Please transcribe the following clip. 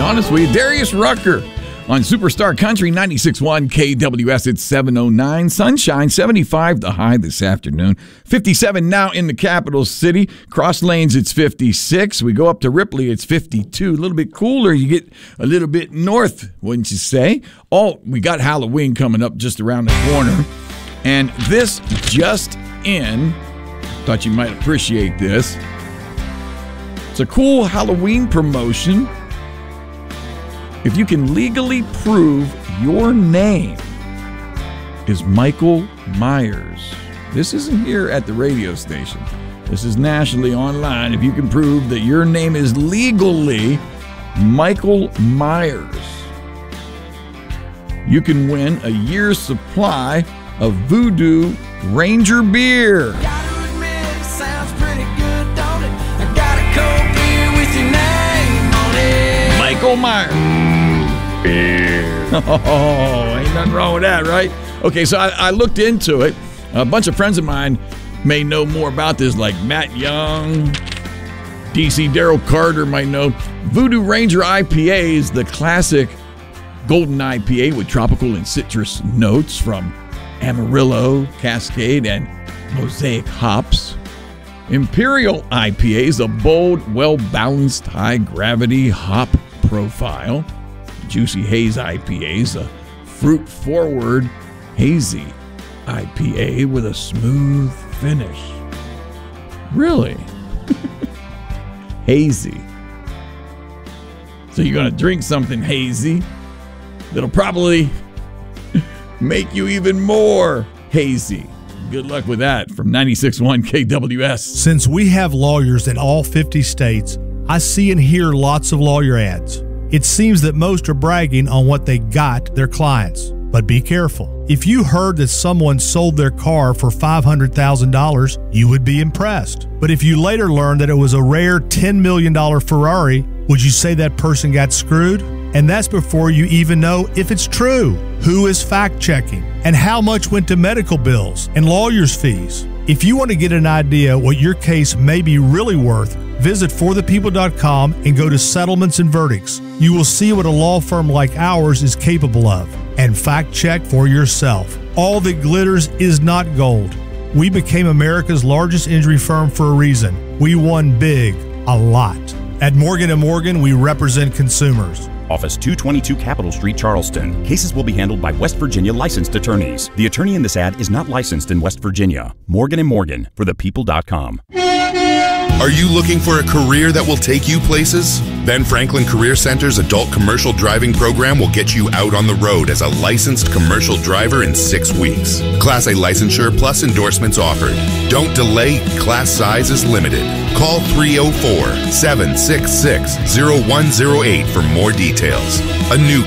honest with you. Darius Rucker on Superstar Country 96.1 KWS. It's 7:09. Sunshine, 75 the high this afternoon. 57 now in the capital city. Cross Lanes, it's 56. We go up to Ripley, it's 52. A little bit cooler. You get a little bit north, wouldn't you say? Oh, we got Halloween coming up just around the corner. And this just in, thought you might appreciate this. It's a cool Halloween promotion. If you can legally prove your name is Michael Myers. This isn't here at the radio station. This is nationally online. If you can prove that your name is legally Michael Myers, you can win a year's supply of Voodoo Ranger beer. Michael Myers. Oh, ain't nothing wrong with that, right? Okay, so I looked into it. A bunch of friends of mine may know more about this, like Matt Young, DC Daryl Carter might know. Voodoo Ranger IPA is the classic golden IPA with tropical and citrus notes from Amarillo, Cascade, and Mosaic hops. Imperial IPA is a bold, well-balanced, high-gravity hop profile. Juicy Haze IPA is a fruit-forward, hazy IPA with a smooth finish. Really? Hazy. So you're going to drink something hazy that'll probably make you even more hazy. Good luck with that from 96.1 KWS. Since we have lawyers in all 50 states, I see and hear lots of lawyer ads. It seems that most are bragging on what they got their clients. But be careful. If you heard that someone sold their car for $500,000, you would be impressed. But if you later learned that it was a rare $10 million Ferrari, would you say that person got screwed? And that's before you even know if it's true. Who is fact-checking? And how much went to medical bills and lawyers' fees? If you want to get an idea what your case may be really worth, visit forthepeople.com and go to Settlements and Verdicts. You will see what a law firm like ours is capable of. And fact-check for yourself. All that glitters is not gold. We became America's largest injury firm for a reason. We won big, a lot. At Morgan & Morgan, we represent consumers. Office 222 Capitol Street, Charleston. Cases will be handled by West Virginia licensed attorneys. The attorney in this ad is not licensed in West Virginia. Morgan & Morgan, forthepeople.com. Are you looking for a career that will take you places? Ben Franklin Career Center's adult commercial driving program will get you out on the road as a licensed commercial driver in 6 weeks. Class A licensure plus endorsements offered. Don't delay, class size is limited. Call 304-766-0108 for more details. A new